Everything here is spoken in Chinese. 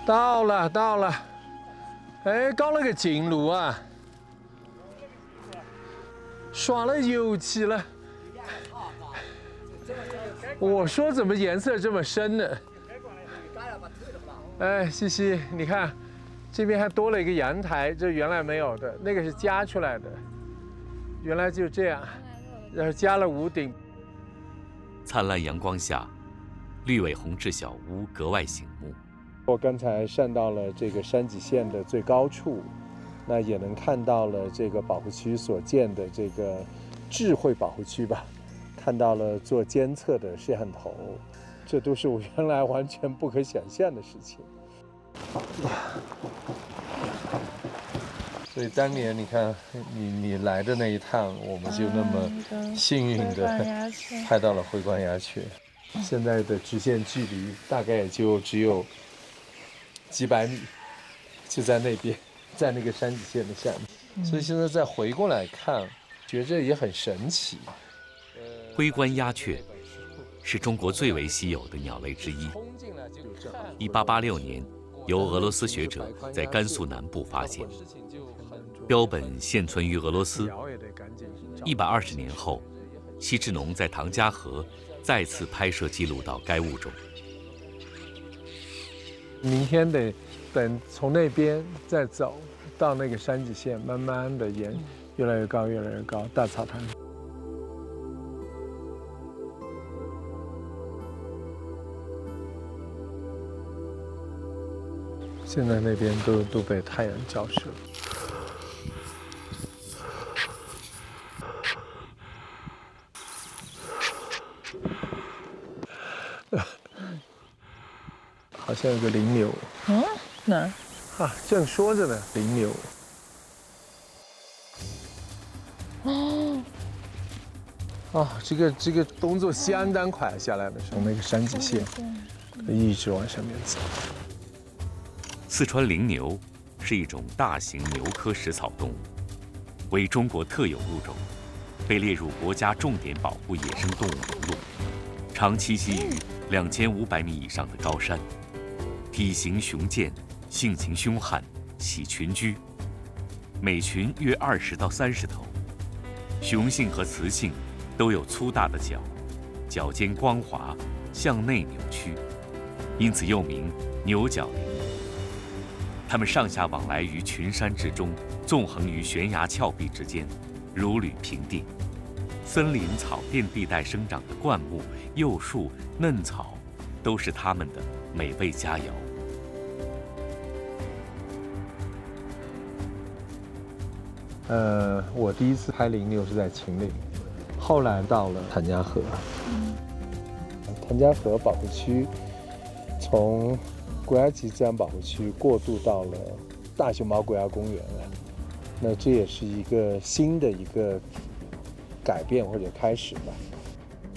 到了，到了。哎，搞了个金炉啊，刷了油漆了。我说怎么颜色这么深呢？哎，西西，你看，这边还多了一个阳台，这原来没有的，那个是加出来的。原来就这样，然后加了屋顶。 灿烂阳光下，绿尾红质小屋格外醒目。 我刚才上到了这个山脊线的最高处，那也能看到了这个保护区所建的这个智慧保护区吧，看到了做监测的摄像头，这都是我原来完全不可想象的事情。所以当年你看你来的那一趟，我们就那么幸运的拍到了灰冠鸦雀。现在的直线距离大概也就只有几百米，就在那边，在那个山脊线的下面。所以现在再回过来看，觉着也很神奇。 灰冠鸦雀是中国最为稀有的鸟类之一。1886年，由俄罗斯学者在甘肃南部发现，标本现存于俄罗斯。120年后，西之农在唐家河再次拍摄记录到该物种。 明天得等从那边再走到那个山脊线，慢慢的沿越来越高，越来越高，大草滩。现在那边都被太阳照射了。好像有个羚牛。 嗯，哪？ 啊，正说着呢，羚牛。 哦。 啊，这个动作相当快，下来的时候那个山脊线，一直往上面走。 四川羚牛是一种大型牛科食草动物，为中国特有物种，被列入国家重点保护野生动物名录，常栖息于2500米以上的高山，体型雄健，性情凶悍，喜群居，每群约20到30头，雄性和雌性都有粗大的角，角尖光滑，向内扭曲，因此又名牛角羚。它们上下往来于群山之中，纵横于悬崖峭壁之间，如履平地。森林草甸地带生长的灌木、幼树、嫩草，都是它们的美味佳肴。 我第一次拍羚牛是在秦岭，后来到了谭家河。谭家河保护区从国家级自然保护区过渡到了大熊猫国家公园了，那这也是一个新的一个改变或者开始吧。